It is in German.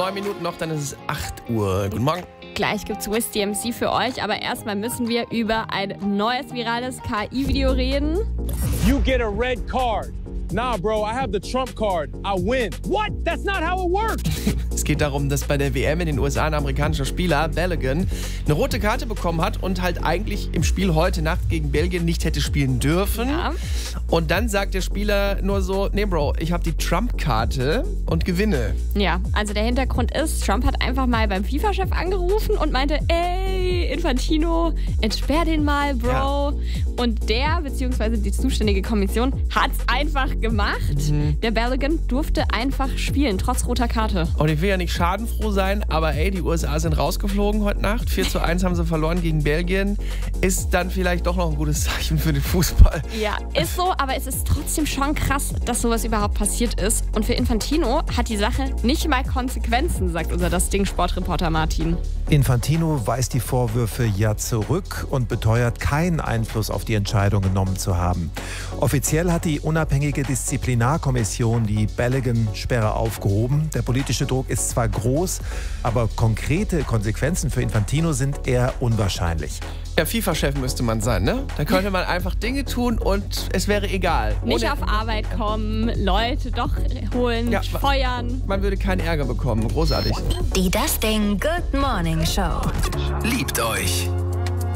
9 Minuten noch, dann ist es 8 Uhr. Guten Morgen. Gleich gibt's Wiz DMC für euch, aber erstmal müssen wir über ein neues virales KI-Video reden. You get a red card. Nah, bro, I have the Trump card. I win. What? That's not how it works. Es geht darum, dass bei der WM in den USA ein amerikanischer Spieler, Balogun, eine rote Karte bekommen hat und halt eigentlich im Spiel heute Nacht gegen Belgien nicht hätte spielen dürfen. Ja. Und dann sagt der Spieler nur so, nee Bro, ich habe die Trump-Karte und gewinne. Ja, also der Hintergrund ist, Trump hat einfach mal beim FIFA-Chef angerufen und meinte, ey, Infantino, entsperr den mal, Bro. Ja. Und der, beziehungsweise die zuständige Kommission, hat's einfach gemacht. Der Balogun durfte einfach spielen, trotz roter Karte. Und ich will ja nicht schadenfroh sein, aber ey, die USA sind rausgeflogen heute Nacht. 4:1 haben sie verloren gegen Belgien. Ist dann vielleicht doch noch ein gutes Zeichen für den Fußball. Ja, ist so, aber es ist trotzdem schon krass, dass sowas überhaupt passiert ist. Und für Infantino hat die Sache nicht mal Konsequenzen, sagt unser Das Ding-Sportreporter Martin. Infantino weist die Vorwürfe ja zurück und beteuert, keinen Einfluss auf die Entscheidung genommen zu haben. Offiziell hat die unabhängige Disziplinarkommission die Balogun-Sperre aufgehoben. Der politische Druck ist zwar groß, aber konkrete Konsequenzen für Infantino sind eher unwahrscheinlich. Ja, FIFA-Chef müsste man sein, ne? Da könnte man einfach Dinge tun und es wäre egal. Nicht auf Arbeit kommen, Leute doch holen, Ja, feuern. Man würde keinen Ärger bekommen. Großartig. Die Das Ding Good Morning Show. Liebt euch.